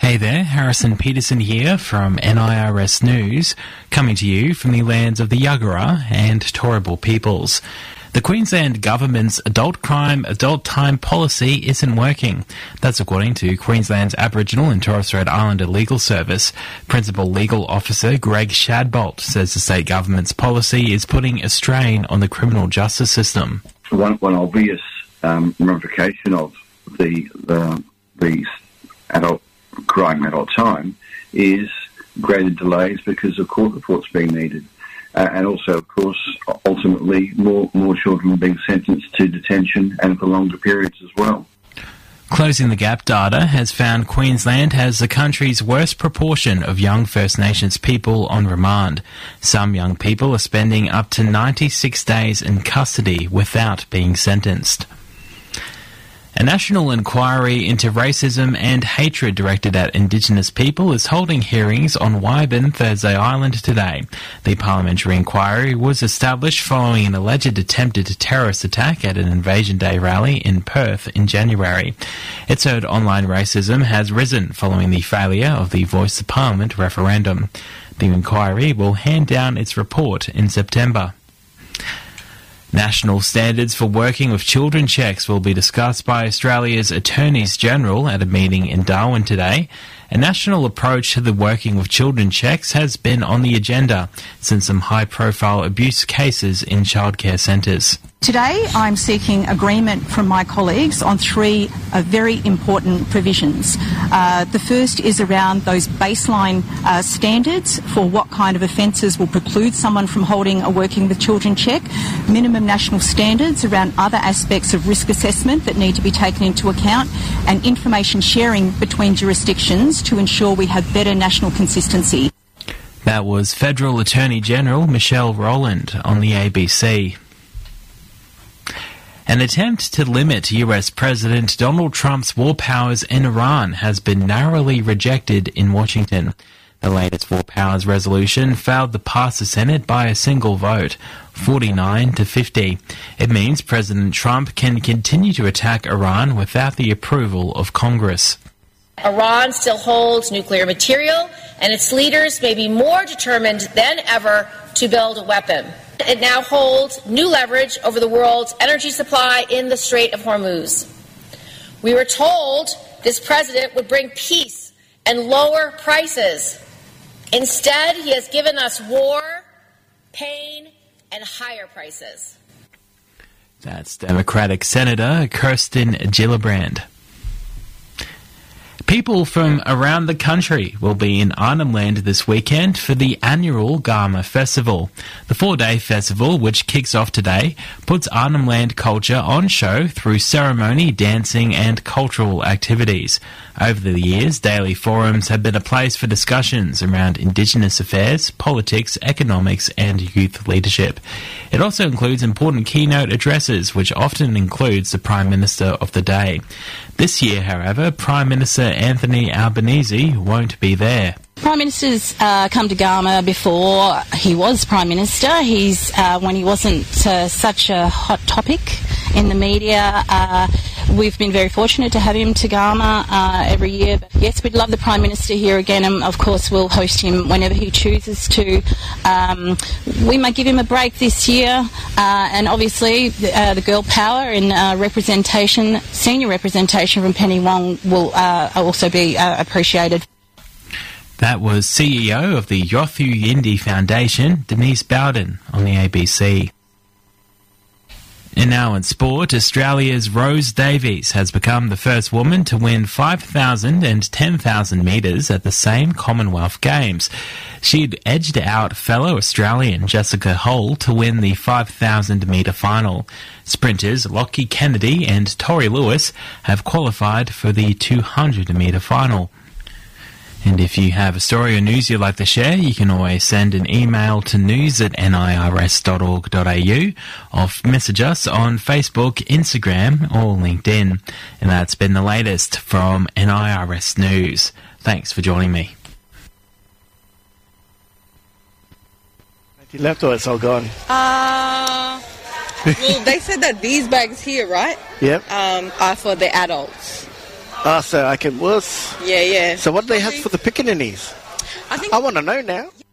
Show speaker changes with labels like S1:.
S1: Hey there, Harrison Peterson here from NIRS News, coming to you from the lands of the Yagara and Turrbal peoples. The Queensland Government's adult crime, adult time policy isn't working. That's according to Queensland's Aboriginal and Torres Strait Islander Legal Service. Principal Legal Officer Greg Shadbolt says the state government's policy is putting a strain on the criminal justice system.
S2: One obvious ramification of the adult crime, adult time, is greater delays because of court reports being needed. And also, of course, ultimately, more children being sentenced to detention and for longer periods as well.
S1: Closing the Gap data has found Queensland has the country's worst proportion of young First Nations people on remand. Some young people are spending up to 96 days in custody without being sentenced. A national inquiry into racism and hatred directed at Indigenous people is holding hearings on Wyburn, Thursday Island today. The parliamentary inquiry was established following an alleged attempted terrorist attack at an Invasion Day rally in Perth in January. It's heard online racism has risen following the failure of the Voice of Parliament referendum. The inquiry will hand down its report in September. National standards for working with children checks will be discussed by Australia's Attorneys General at a meeting in Darwin today. A national approach to the working with children checks has been on the agenda since some high-profile abuse cases in childcare centres.
S3: Today, I'm seeking agreement from my colleagues on three very important provisions. The first is around those baseline standards for what kind of offences will preclude someone from holding a working with children check, minimum national standards around other aspects of risk assessment that need to be taken into account, and information sharing between jurisdictions to ensure we have better national consistency.
S1: That was Federal Attorney General Michelle Rowland on the ABC. An attempt to limit US President Donald Trump's war powers in Iran has been narrowly rejected in Washington. The latest war powers resolution failed to pass the Senate by a single vote, 49-50. It means President Trump can continue to attack Iran without the approval of Congress.
S4: Iran still holds nuclear material, and its leaders may be more determined than ever to build a weapon. It now holds new leverage over the world's energy supply in the Strait of Hormuz. We were told this president would bring peace and lower prices. Instead, he has given us war, pain, and higher prices.
S1: That's Democratic Senator Kirsten Gillibrand. People from around the country will be in Arnhem Land this weekend for the annual Garma Festival. The 4-day festival, which kicks off today, puts Arnhem Land culture on show through ceremony, dancing and cultural activities. Over the years, daily forums have been a place for discussions around Indigenous affairs, politics, economics and youth leadership. It also includes important keynote addresses, which often includes the Prime Minister of the day. This year, however, Prime Minister Anthony Albanese won't be there.
S5: Prime Minister's come to Garma before he was Prime Minister. He's when he wasn't such a hot topic in the media. We've been very fortunate to have him to Garma every year. But yes, we'd love the Prime Minister here again, and of course we'll host him whenever he chooses to. We might give him a break this year, and obviously the girl power and representation, senior representation from Penny Wong will also be appreciated.
S1: That was CEO of the Yothu Yindi Foundation, Denise Bowden, on the ABC. And now in sport, Australia's Rose Davies has become the first woman to win 5,000 and 10,000 metres at the same Commonwealth Games. She'd edged out fellow Australian Jessica Hull to win the 5,000 metre final. Sprinters Lockie Kennedy and Tori Lewis have qualified for the 200 metre final. And if you have a story or news you'd like to share, you can always send an email to news@nirs.org.au or message us on Facebook, Instagram or LinkedIn. And that's been the latest from NIRS News. Thanks for joining me.
S6: You left or it's all gone?
S7: Well, they said that these bags here, right?
S6: Yep.
S7: Are for the adults.
S6: So I can worse.
S7: Yeah.
S6: So what do they have for the pickaninnies? I want to know now.